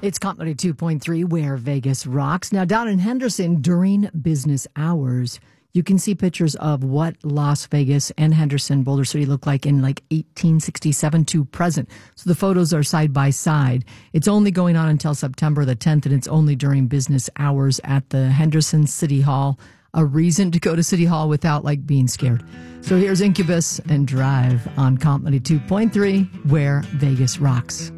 It's Comedy 2.3, where Vegas rocks. Now, down in Henderson, during business hours, you can see pictures of what Las Vegas and Henderson, Boulder City look like in like 1867 to present. So the photos are side by side. It's only going on until September the 10th, and it's only during business hours at the Henderson City Hall. A reason to go to City Hall without like being scared. So here's Incubus and Drive on Comedy 2.3, where Vegas rocks.